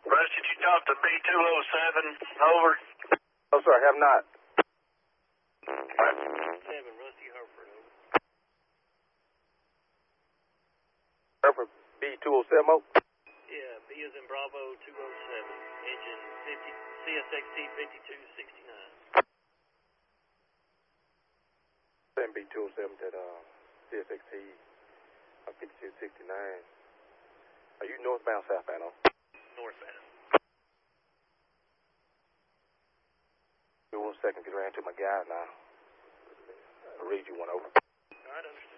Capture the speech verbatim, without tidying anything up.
Russ, did you talk to B two oh seven? Over. No, sir, I have not. seven, Rusty Herford, over. Herford, B two oh seven, oh? Yeah, B is in Bravo two oh seven, engine fifty, C S X T fifty-two sixty-nine. Send B two oh seven to the uh, C S X T uh, fifty-two sixty-nine. Are you northbound, southbound, oh? Northbound. Give me one second, get around to my guy now. I'll read you one over. All right, understood.